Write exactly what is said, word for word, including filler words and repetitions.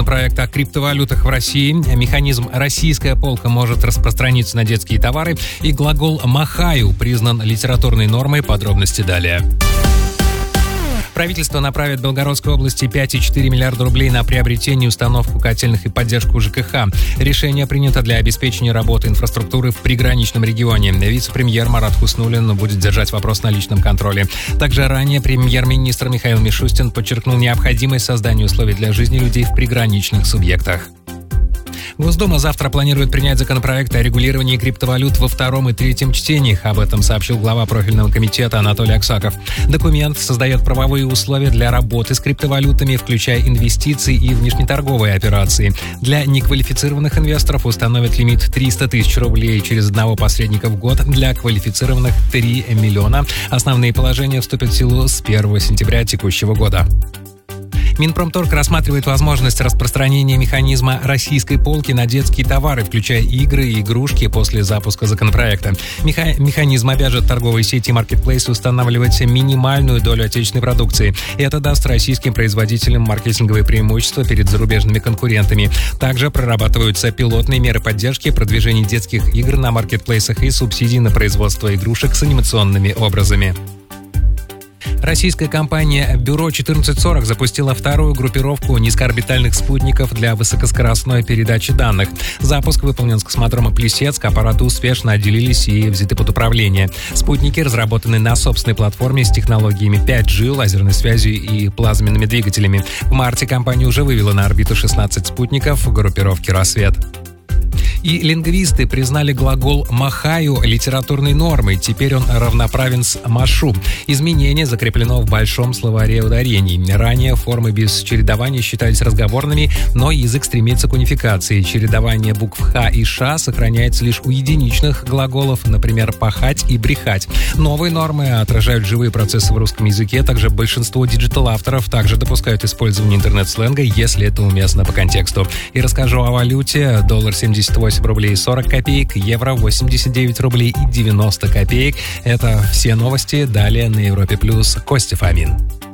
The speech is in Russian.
законопроект о криптовалютах в России, механизм «российская полка» может распространиться на детские товары и глагол «махаю» признан литературной нормой. Подробности далее. Правительство направит Белгородской области пять целых четыре миллиарда рублей на приобретение, установку котельных и поддержку ЖКХ. Решение принято для обеспечения работы инфраструктуры в приграничном регионе. Вице-премьер Марат Хуснуллин будет держать вопрос на личном контроле. Также ранее премьер-министр Михаил Мишустин подчеркнул необходимость создания условий для жизни людей в приграничных субъектах. Госдума завтра планирует принять законопроект о регулировании криптовалют во втором и третьем чтениях. Об этом сообщил глава профильного комитета Анатолий Аксаков. Документ создает правовые условия для работы с криптовалютами, включая инвестиции и внешнеторговые операции. Для неквалифицированных инвесторов установят лимит триста тысяч рублей через одного посредника в год, для квалифицированных три миллиона. Основные положения вступят в силу с первого сентября текущего года. Минпромторг рассматривает возможность распространения механизма «российской полки» на детские товары, включая игры и игрушки, после запуска законопроекта. Меха- механизм обяжет торговые сети и маркетплейсы устанавливать минимальную долю отечественной продукции. Это даст российским производителям маркетинговые преимущества перед зарубежными конкурентами. Также прорабатываются пилотные меры поддержки продвижения детских игр на маркетплейсах и субсидий на производство игрушек с анимационными образами. Российская компания «Бюро четырнадцать сорок» запустила вторую группировку низкоорбитальных спутников для высокоскоростной передачи данных. Запуск выполнен с космодрома Плесецк, аппараты успешно отделились и взяты под управление. Спутники разработаны на собственной платформе с технологиями пять джи, лазерной связью и плазменными двигателями. В марте компания уже вывела на орбиту шестнадцать спутников группировки «Рассвет». И лингвисты признали глагол «махаю» литературной нормой. Теперь он равноправен с «машу». Изменение закреплено в большом словаре ударений. Ранее формы без чередования считались разговорными, но язык стремится к унификации. Чередование букв «х» и «ш» сохраняется лишь у единичных глаголов, например, «пахать» и «брехать». Новые нормы отражают живые процессы в русском языке. Также большинство диджитал-авторов также допускают использование интернет-сленга, если это уместно по контексту. И расскажу о валюте. Доллар семьдесят восемь рублей сорок копеек, евро восемьдесят девять рублей и девяносто копеек. Это все новости. Далее на Европе Плюс Костя Фомин.